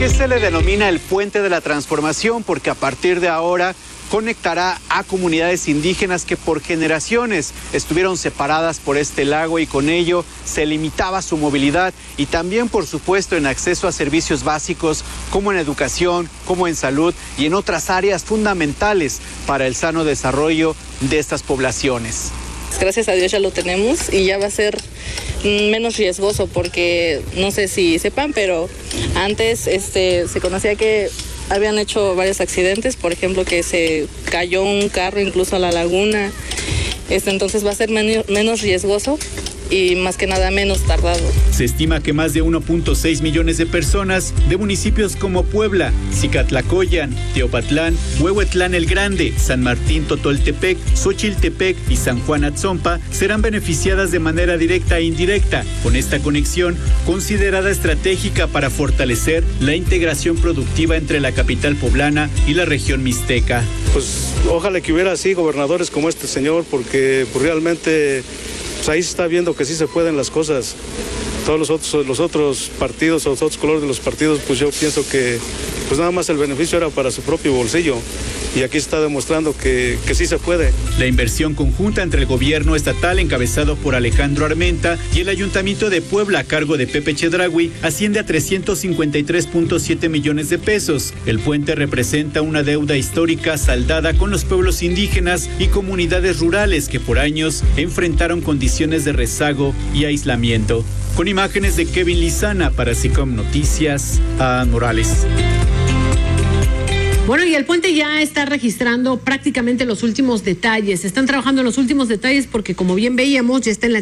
qué se le denomina el Puente de la Transformación? Porque a partir de ahora conectará a comunidades indígenas que por generaciones estuvieron separadas por este lago y con ello se limitaba su movilidad y también, por supuesto, en acceso a servicios básicos como en educación, como en salud y en otras áreas fundamentales para el sano desarrollo de estas poblaciones. Gracias a Dios ya lo tenemos y ya va a ser menos riesgoso porque no sé si sepan, pero antes se conocía que habían hecho varios accidentes, por ejemplo que se cayó un carro incluso a la laguna, entonces va a ser menos riesgoso y más que nada menos tardado. Se estima que más de 1.6 millones de personas de municipios como Puebla, Cicatlacoyan, Teopatlán, Huehuetlán el Grande, San Martín Totoltepec, Xochiltepec y San Juan Atzompa serán beneficiadas de manera directa e indirecta con esta conexión considerada estratégica para fortalecer la integración productiva entre la capital poblana y la región mixteca. Pues ojalá que hubiera así gobernadores como este señor, porque realmente ahí se está viendo que sí se pueden las cosas. Todos los otros partidos o los otros colores de los partidos, pues yo pienso que pues nada más el beneficio era para su propio bolsillo. Y aquí se está demostrando que sí se puede. La inversión conjunta entre el gobierno estatal encabezado por Alejandro Armenta y el Ayuntamiento de Puebla a cargo de Pepe Chedraui asciende a 353.7 millones de pesos. El puente representa una deuda histórica saldada con los pueblos indígenas y comunidades rurales que por años enfrentaron condiciones de rezago y aislamiento. Con imágenes de Kevin Lizana para SICOM Noticias, Adán Morales. Bueno, y el puente ya está registrando prácticamente los últimos detalles. Están trabajando en los últimos detalles porque, como bien veíamos, ya está en la